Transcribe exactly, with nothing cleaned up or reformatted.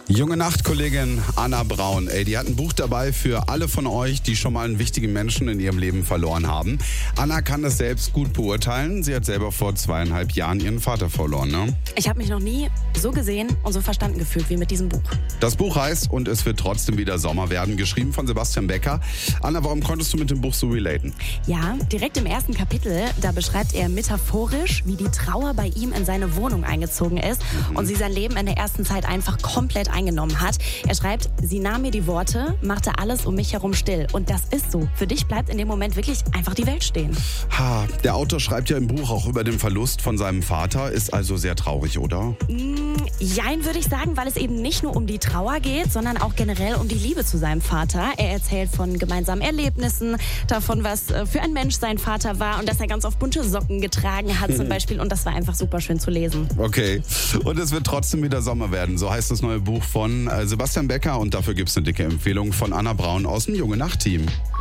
Junge Nacht-Kollegin Anna Braun, ey, die hat ein Buch dabei für alle von euch, die schon mal einen wichtigen Menschen in ihrem Leben verloren haben. Anna kann das selbst gut beurteilen. Sie hat selber vor zweieinhalb Jahren ihren Vater verloren, ne? Ich habe mich noch nie so gesehen und so verstanden gefühlt wie mit diesem Buch. Das Buch heißt "Und es wird trotzdem wieder Sommer werden", geschrieben von Sebastian Becker. Anna, warum konntest du mit dem Buch so relaten? Ja, direkt im ersten Kapitel, da beschreibt er metaphorisch, wie die Trauer bei ihm in seine Wohnung eingezogen ist mhm. und sie sein Leben in der ersten Zeit einfach komplett eingenommen hat. Er schreibt, sie nahm mir die Worte, machte alles um mich herum still. Und das ist so. Für dich bleibt in dem Moment wirklich einfach die Welt stehen. Ha, der Autor schreibt ja im Buch auch über den Verlust von seinem Vater, ist also sehr traurig, oder? Mm, jein, würde ich sagen, weil es eben nicht nur um die Trauer geht, sondern auch generell um die Liebe zu seinem Vater. Er erzählt von gemeinsamen Erlebnissen, davon, was für ein Mensch sein Vater war und dass er ganz oft bunte Socken getragen hat zum Beispiel. Und das war einfach super schön zu lesen. Okay. Und es wird trotzdem wieder Sommer werden. So heißt das neue Buch von Sebastian Becker und dafür gibt es eine dicke Empfehlung von Anna Braun aus dem Junge Nacht Team.